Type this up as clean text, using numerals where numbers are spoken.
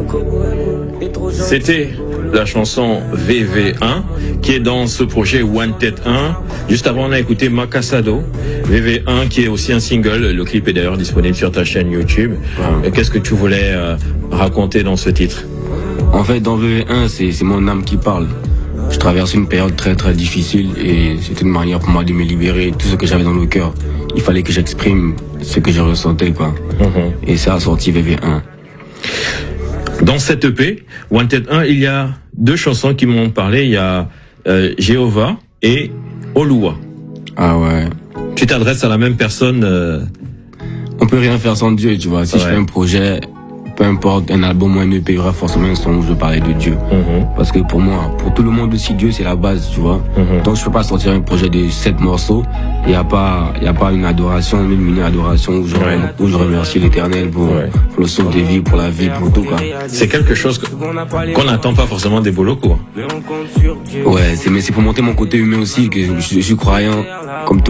C'était la chanson VV1 qui est dans ce projet Wanted 1. Juste avant, on a écouté Makasado, VV1 qui est aussi un single. Le clip est d'ailleurs disponible sur ta chaîne YouTube. Qu'est-ce que tu voulais raconter dans ce titre? En fait, dans VV1, c'est mon âme qui parle. Je traverse une période très très difficile et c'était une manière pour moi de me libérer de tout ce que j'avais dans le cœur. Il fallait que j'exprime ce que je ressentais, quoi. Et ça a sorti VV1. Dans cette EP, Wanted 1, il y a deux chansons qui m'ont parlé. Il y a Jéhovah et Oluwa. Ah ouais. Tu t'adresses à la même personne. On peut rien faire sans Dieu, tu vois. Si je fais un projet, peu importe, un album ou un EP, il y aura forcément un son où je parlais de Dieu. Parce que pour moi, pour tout le monde aussi, Dieu c'est la base, tu vois. Donc je peux pas sortir un projet de 7 morceaux. Il y a pas une adoration, une mini adoration où je remercie l'Éternel pour le sauve des vies, pour la vie, pour tout, quoi. C'est quelque chose qu'on n'attend pas forcément des Boloko. Ouais, mais c'est pour monter mon côté humain aussi, que je suis croyant comme tout.